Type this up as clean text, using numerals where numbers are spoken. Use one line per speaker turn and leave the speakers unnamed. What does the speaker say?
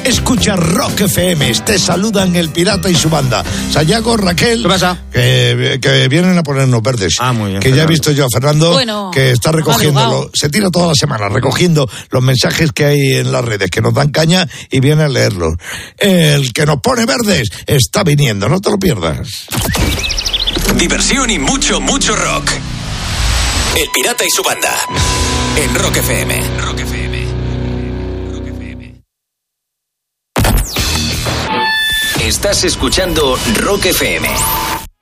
Escucha Rock FM, te saludan el Pirata y su banda. Sayago, Raquel.
¿Qué pasa?
Que vienen a ponernos verdes.
Muy bien.
Que
Fernando.
ya he visto yo a Fernando,
bueno,
que está recogiendo, se tira toda la semana recogiendo los mensajes que hay en las redes, que nos dan caña y viene a leerlos. El que nos pone verdes está viniendo, no te lo pierdas.
Diversión y mucho, mucho rock. El Pirata y su banda. En Rock FM. Rock FM. Rock FM. Estás escuchando Rock FM.